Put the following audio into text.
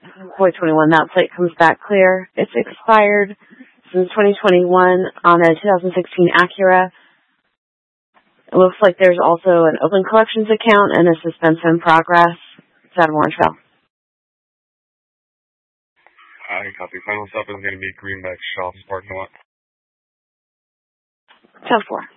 Boy 21, that plate comes back clear. It's expired since 2021 on a 2016 Acura. It looks like there's also an open collections account and a suspense in progress. It's out of Orangeville. I copy. Final stop is going to be Greenback Shops parking lot. 10-4.